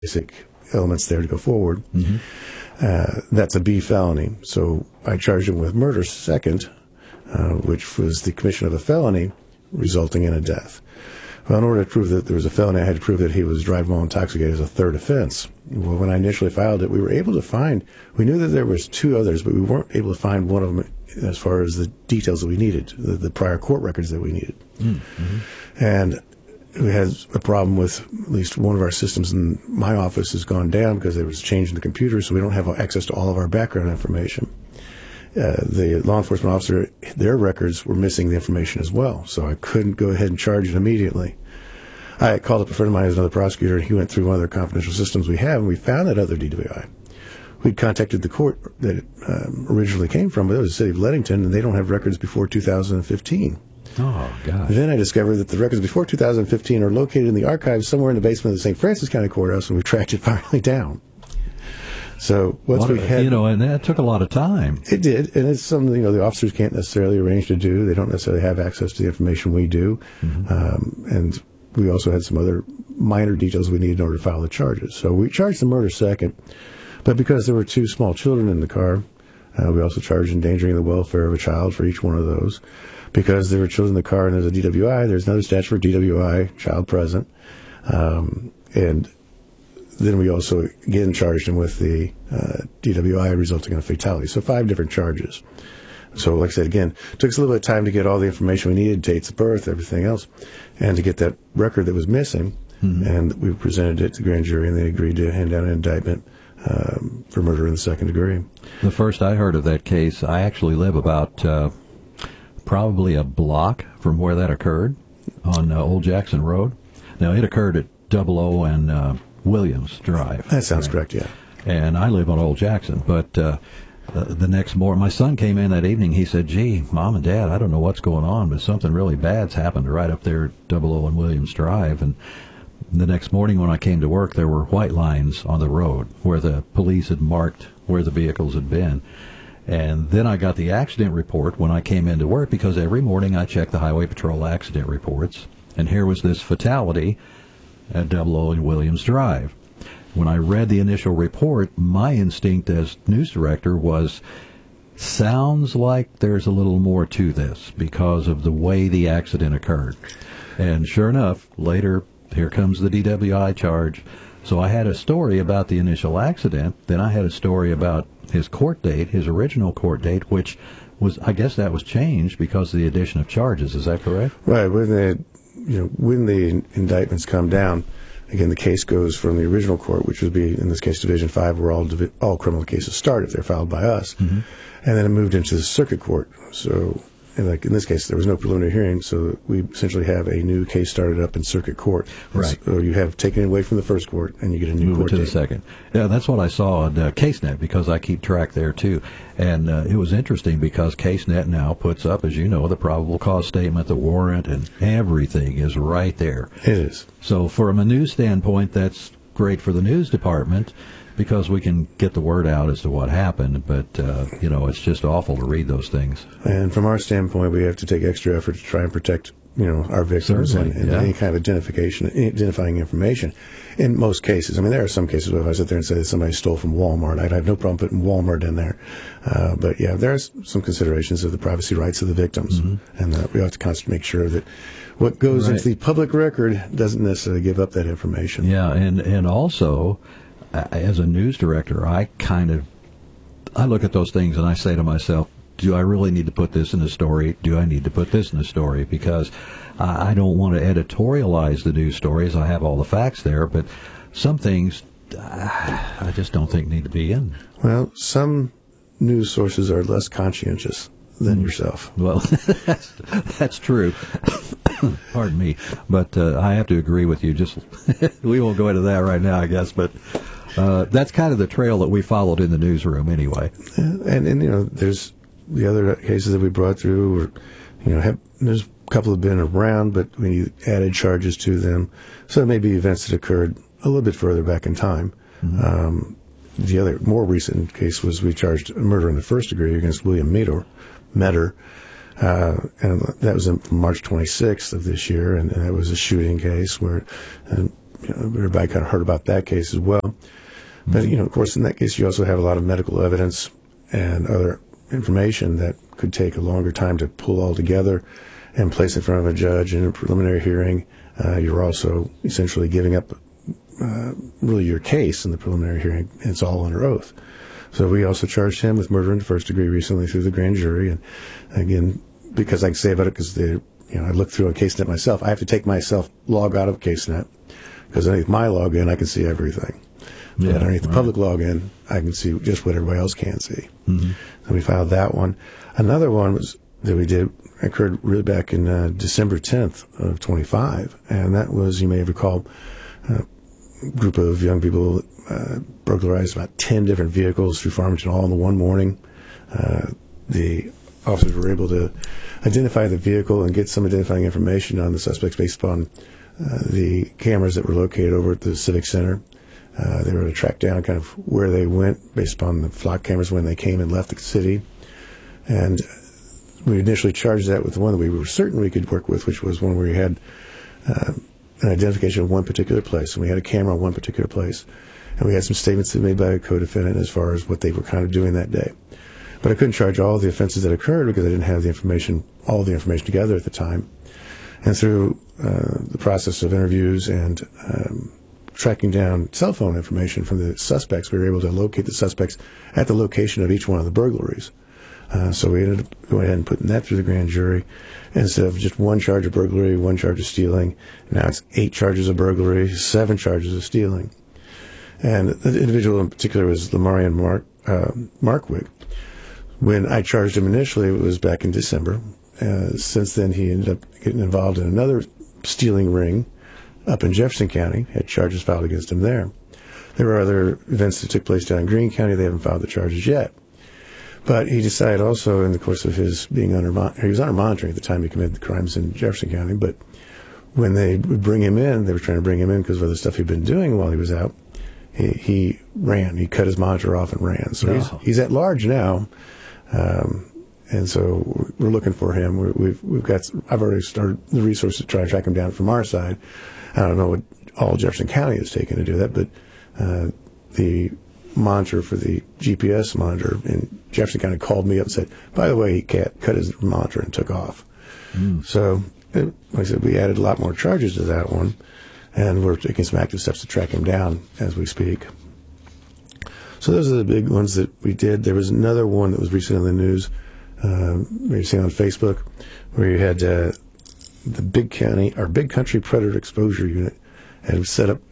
basic elements there to go forward. That's a B felony. So I charged him with murder second, which was the commission of a felony resulting in a death. Well, in order to prove that there was a felony, I had to prove that he was driving while intoxicated as a third offense. Well, when I initially filed it, we were able to find, we knew that there was two others, but we weren't able to find one of them as far as the details that we needed, the prior court records that we needed. And we had a problem with at least one of our systems in my office has gone down because there was a change in the computer, so we don't have access to all of our background information. The law enforcement officer, their records were missing the information as well, so I couldn't go ahead and charge it immediately. I called up a friend of mine who's another prosecutor, and he went through one of the confidential systems we have, and we found that other DWI. We'd contacted the court that it originally came from, but it was the city of Leadington, and they don't have records before 2015. Oh, gosh. Then I discovered that the records before 2015 are located in the archives somewhere in the basement of the St. Francis County Courthouse, and we tracked it finally down. So once we had... and that took a lot of time. It did, and it's something, the officers can't necessarily arrange to do. They don't necessarily have access to the information we do. And we also had some other minor details we needed in order to file the charges. So we charged the murder second, but because there were two small children in the car, we also charged endangering the welfare of a child for each one of those. Because there were children in the car and there's a DWI, there's another statute for DWI, child present. And then we also, again, charged him with the DWI resulting in a fatality. So 5 different charges. So, like I said, again, it took us a little bit of time to get all the information we needed, dates of birth, everything else, and to get that record that was missing. And we presented it to the grand jury, and they agreed to hand down an indictment for murder in the second degree. The first I heard of that case, I actually live about probably a block from where that occurred on Old Jackson Road. Now, it occurred at 00 and Williams Drive. That sounds correct, yeah. And I live on Old Jackson, but the next morning, my son came in that evening. He said, "Gee, Mom and Dad, I don't know what's going on, but something really bad's happened right up there at 00 and Williams Drive." And the next morning when I came to work, there were white lines on the road where the police had marked where the vehicles had been. And then I got the accident report when I came into work, because every morning I check the Highway Patrol accident reports. And here was this fatality at 00 and Williams Drive. When I read the initial report, my instinct as news director was, sounds like there's a little more to this because of the way the accident occurred. And sure enough, later, here comes the DWI charge. So I had a story about the initial accident, then I had a story about his court date, his original court date, which was, I guess that was changed because of the addition of charges. Is that correct? Right. When the indictments come down, again, the case goes from the original court, which would be, in this case, Division 5, where all criminal cases start if they're filed by us. And then it moved into the circuit court. So, in this case, there was no preliminary hearing, so we essentially have a new case started up in circuit court. Right. So you have taken it away from the first court, and you get a new court to date. The second. Yeah, that's what I saw on CaseNet, because I keep track there, too. And it was interesting because CaseNet now puts up, as you know, the probable cause statement, the warrant, and everything is right there. It is. So from a news standpoint, that's great for the news department, because we can get the word out as to what happened, but, it's just awful to read those things. And from our standpoint, we have to take extra effort to try and protect, our victims and any kind of identifying information. In most cases, there are some cases where if I sit there and say that somebody stole from Walmart, I'd have no problem putting Walmart in there. But yeah, there's some considerations of the privacy rights of the victims, and we have to constantly make sure that what goes into the public record doesn't necessarily give up that information. Yeah, and also, as a news director, I look at those things and I say to myself, do I really need to put this in a story? Do I need to put this in a story? Because I don't want to editorialize the news stories. I have all the facts there, but some things I just don't think need to be in. Well, some news sources are less conscientious than yourself. Well, that's true. Pardon me. But I have to agree with you. We won't go into that right now, I guess, but that's kind of the trail that we followed in the newsroom anyway. And there's the other cases that we brought through, there's a couple have been around, but we added charges to them. So it may be events that occurred a little bit further back in time. The other more recent case was we charged murder in the first degree against William Metter. And that was on March 26th of this year, and that was a shooting case where everybody kind of heard about that case as well. But, of course, in that case, you also have a lot of medical evidence and other information that could take a longer time to pull all together and place in front of a judge in a preliminary hearing. You're also essentially giving up really your case in the preliminary hearing. It's all under oath. So we also charged him with murder in the first degree recently through the grand jury. And again, because I can say about it, because I looked through a CaseNet myself. I have to take myself, log out of CaseNet, because underneath my login, I can see everything. Yeah, but underneath the right. public login, I can see just what everybody else can see. Mm-hmm. So we filed that one. Another one that we did occurred really back in December 10th of 25, and that was, you may recall, a group of young people burglarized about 10 different vehicles through Farmington all in the one morning. The officers were able to identify the vehicle and get some identifying information on the suspects based upon the cameras that were located over at the Civic Center. They were able to track down kind of where they went based upon the flock cameras when they came and left the city. And we initially charged that with the one that we were certain we could work with, which was one where we had an identification of one particular place, and we had a camera on one particular place. And we had some statements made by a co-defendant as far as what they were kind of doing that day. But I couldn't charge all the offenses that occurred because I didn't have all the information together at the time. And through the process of interviews and tracking down cell phone information from the suspects, we were able to locate the suspects at the location of each one of the burglaries. So we ended up going ahead and putting that through the grand jury. Instead of just one charge of burglary, one charge of stealing, now it's 8 charges of burglary, 7 charges of stealing. And the individual in particular was Lamarian Markwick. When I charged him initially, it was back in December. Since then, he ended up getting involved in another stealing ring up in Jefferson County, had charges filed against him there. There were other events that took place down in Greene County. They haven't filed the charges yet. But he decided also in the course of his being he was under monitoring at the time he committed the crimes in Jefferson County, but when they would bring him in, they were trying to bring him in because of the stuff he'd been doing while he was out. He ran. He cut his monitor off and ran. So he's at large now. And so we're looking for him. I've already started the resources to try to track him down from our side. I don't know what all Jefferson County has taken to do that, but the monitor for the GPS monitor in Jefferson County called me up and said, by the way, he cut his monitor and took off. So, like I said, we added a lot more charges to that one, and we're taking some active steps to track him down as we speak. So those are the big ones that we did. There was another one that was recently in the news, maybe seen on Facebook, where you had the Big Country Predator Exposure Unit had set up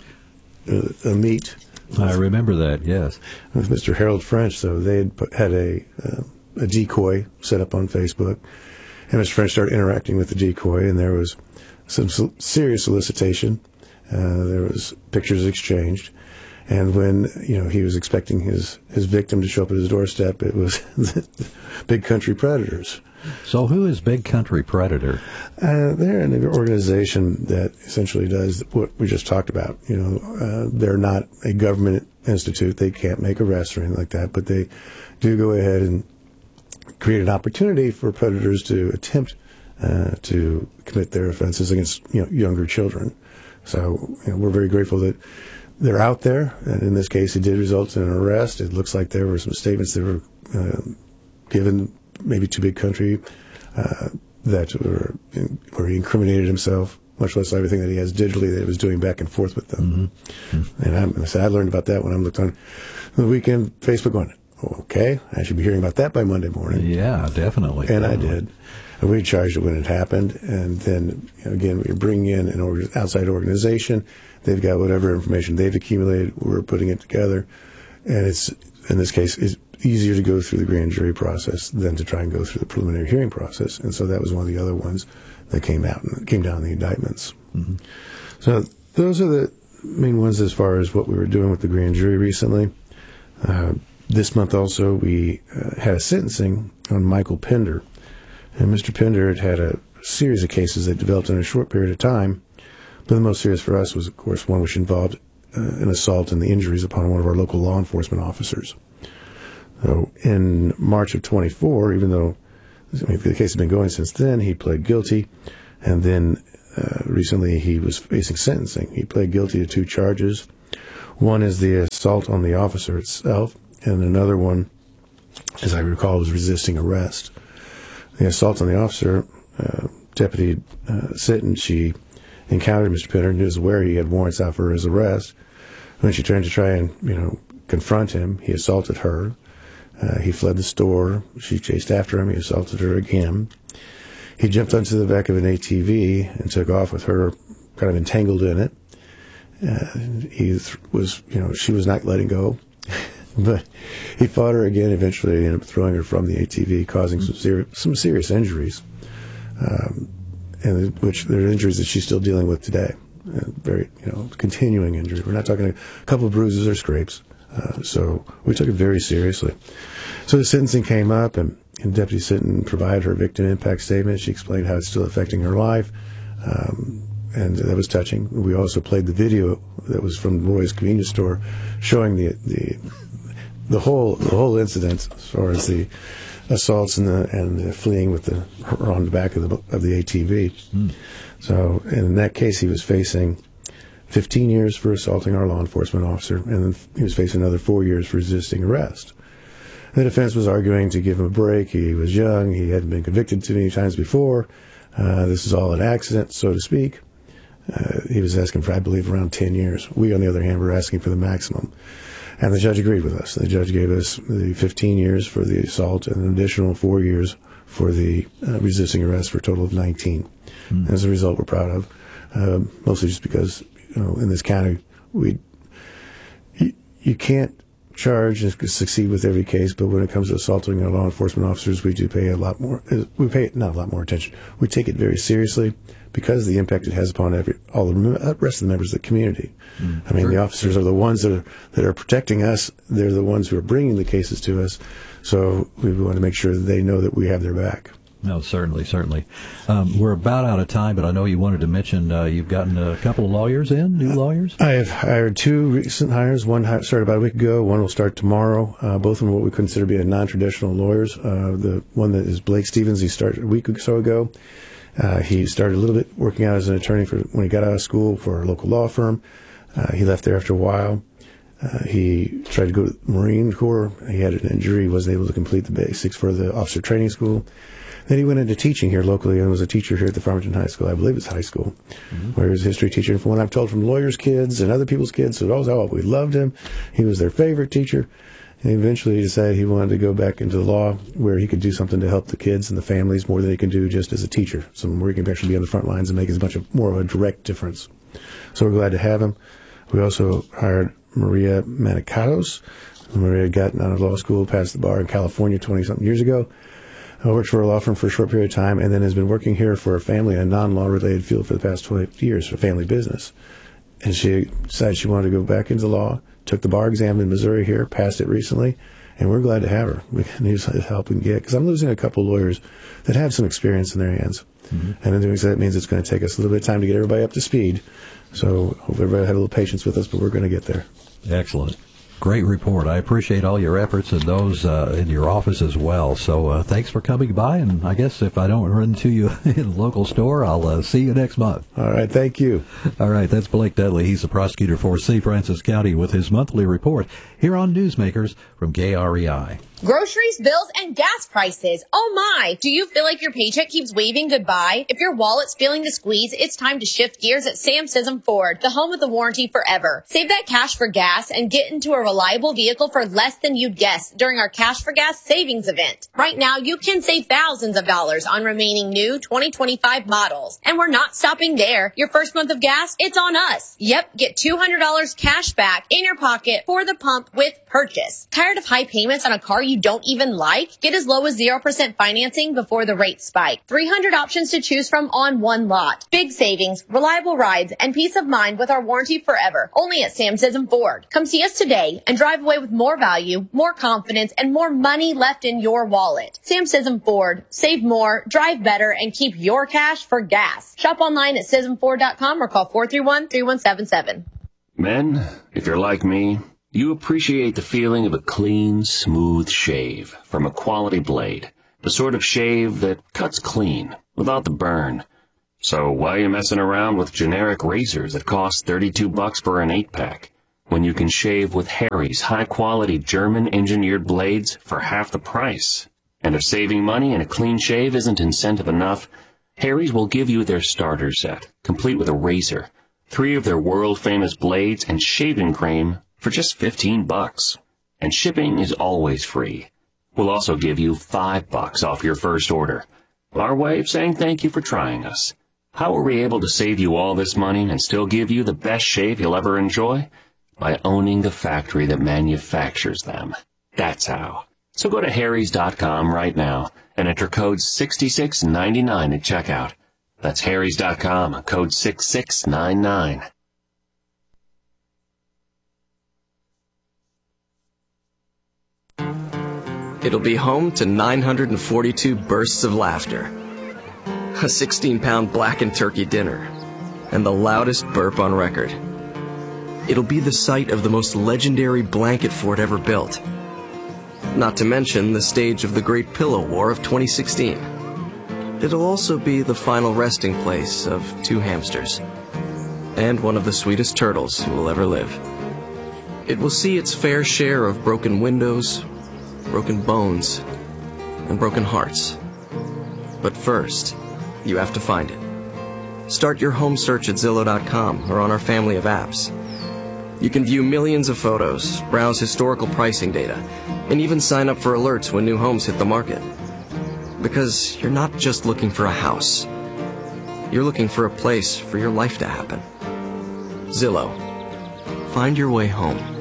a meet. I remember that, yes. With Mr. Harold French. So they had a decoy set up on Facebook, and Mr. French started interacting with the decoy, and there was some serious solicitation. There was pictures exchanged. And when he was expecting his victim to show up at his doorstep, it was Big Country Predators. So who is Big Country Predator? They're an organization that essentially does what we just talked about. They're not a government institute. They can't make arrests or anything like that, but they do go ahead and create an opportunity for predators to attempt to commit their offenses against younger children. So we're very grateful that they're out there, and in this case, it did result in an arrest. It looks like there were some statements that were given, maybe to Big Country, that where he incriminated himself, much less everything that he has digitally that he was doing back and forth with them. Mm-hmm. And I learned about that when I looked on the weekend Facebook going, okay, I should be hearing about that by Monday morning. Yeah, definitely. And I did. And we charged it when it happened. And then, again, we're bringing in an outside organization. They've got whatever information they've accumulated. We're putting it together. And it's, in this case, it's easier to go through the grand jury process than to try and go through the preliminary hearing process. And so that was one of the other ones that came down in the indictments. Mm-hmm. So those are the main ones as far as what we were doing with the grand jury recently. This month also, we had a sentencing on Michael Pender. And Mr. Pender had a series of cases that developed in a short period of time. But the most serious for us was, of course, one which involved an assault and the injuries upon one of our local law enforcement officers. So in March of 24, even though the case had been going since then, he pled guilty. And then recently he was facing sentencing. He pled guilty to 2 charges. One is the assault on the officer itself, and another one, as I recall, was resisting arrest. The assault on the officer, Deputy Sitton, she encountered Mr. Pinner and was aware he had warrants out for his arrest. When she turned to try and, confront him, he assaulted her. He fled the store. She chased after him. He assaulted her again. He jumped onto the back of an ATV and took off with her kind of entangled in it. She was not letting go. But he fought her again. Eventually, he ended up throwing her from the ATV, causing some serious injuries, and which there are injuries that she's still dealing with today. Very, continuing injury. We're not talking a couple of bruises or scrapes. So we took it very seriously. So the sentencing came up, and Deputy Sitton provided her victim impact statement. She explained how it's still affecting her life, and that was touching. We also played the video that was from Roy's convenience store, showing the whole incident as far as the assaults and the fleeing with her on the back of the ATV. So in that case, he was facing 15 years for assaulting our law enforcement officer, and then he was facing another 4 years for resisting arrest. The defense was arguing to give him a break. He was young. He hadn't been convicted too many times before. This is all an accident, so to speak. He was asking for, I believe, around 10 years. We, on the other hand, were asking for the maximum. And the judge agreed with us. The judge gave us the 15 years for the assault and an additional 4 years for the resisting arrest, for a total of 19. As a result, we're proud of, mostly just because, in this county, you can't charge and succeed with every case, but when it comes to assaulting our law enforcement officers, we do pay a lot more. We pay not a lot more attention. We take it very seriously because of the impact it has upon all the rest of the members of the community. I mean, the officers are the ones that are protecting us. They're the ones who are bringing the cases to us. So we want to make sure that they know that we have their back. No, certainly. We're about out of time, but I know you wanted to mention you've gotten a couple of lawyers in, new lawyers? I have hired 2 recent hires. One started about a week ago. One will start tomorrow. Both of them are what we consider to be non-traditional lawyers. The one that is Blake Stevens, he started a week or so ago. He started a little bit working out as an attorney when he got out of school for a local law firm. He left there after a while. He tried to go to the Marine Corps. He had an injury. He wasn't able to complete the basics for the officer training school. Then he went into teaching here locally and was a teacher here at the Farmington High School. I believe it's high school, where he was a history teacher. And from what I've told from lawyers' kids and other people's kids, so we loved him. He was their favorite teacher. And eventually he decided he wanted to go back into the law where he could do something to help the kids and the families more than he can do just as a teacher. Something where he can actually be on the front lines and make more of a direct difference. So we're glad to have him. We also hired Maria Manicatos. Maria had gotten out of law school, passed the bar in California 20-something years ago. Worked for a law firm for a short period of time, and then has been working here for a family in a non-law related field for the past 20 years for family business. And she decided she wanted to go back into law, took the bar exam in Missouri here, passed it recently, and we're glad to have her. We can use help we can get, because I'm losing a couple of lawyers that have some experience in their hands. And in doing so, that means it's going to take us a little bit of time to get everybody up to speed. So hope everybody had a little patience with us, but we're going to get there. Excellent. Great report. I appreciate all your efforts and those in your office as well. So thanks for coming by. And I guess if I don't run into you in the local store, I'll see you next month. All right. Thank you. All right. That's Blake Dudley. He's the prosecutor for St. Francis County with his monthly report here on Newsmakers from KREI. Groceries, bills, and gas prices. Oh my! Do you feel like your paycheck keeps waving goodbye? If your wallet's feeling the squeeze, it's time to shift gears at Sam Sism Ford, the home of the warranty forever. Save that cash for gas and get into a reliable vehicle for less than you'd guess during our Cash for Gas savings event. Right now, you can save thousands of dollars on remaining new 2025 models. And we're not stopping there. Your first month of gas, it's on us. Yep, get $200 cash back in your pocket for the pump with purchase. Tired of high payments on a car you don't even like? Get as low as 0% financing before the rates spike. 300 options to choose from on one lot. Big savings, reliable rides, and peace of mind with our warranty forever. Only at Sam Sism Ford. Come see us today and drive away with more value, more confidence, and more money left in your wallet. Sam Sism Ford. Save more, drive better, and keep your cash for gas. Shop online at SismFord.com or call 431-3177. Men, if you're like me, you appreciate the feeling of a clean, smooth shave from a quality blade. The sort of shave that cuts clean, without the burn. So why are you messing around with generic razors that cost $32 for an 8-pack when you can shave with Harry's high-quality German-engineered blades for half the price? And if saving money and a clean shave isn't incentive enough, Harry's will give you their starter set, complete with a razor, 3 of their world-famous blades, and shaving cream for just $15. And shipping is always free. We'll also give you $5 off your first order. Our way of saying thank you for trying us. How are we able to save you all this money and still give you the best shave you'll ever enjoy? By owning the factory that manufactures them. That's how. So go to harrys.com right now and enter code 6699 at checkout. That's harrys.com, code 6699. It'll be home to 942 bursts of laughter, a 16-pound blackened turkey dinner, and the loudest burp on record. It'll be the site of the most legendary blanket fort ever built. Not to mention the stage of the Great Pillow War of 2016. It'll also be the final resting place of 2 hamsters, and one of the sweetest turtles who will ever live. It will see its fair share of broken windows, broken bones, and broken hearts. But first, you have to find it. Start your home search at Zillow.com or on our family of apps. You can view millions of photos, browse historical pricing data, and even sign up for alerts when new homes hit the market. Because you're not just looking for a house. You're looking for a place for your life to happen. Zillow. Find your way home.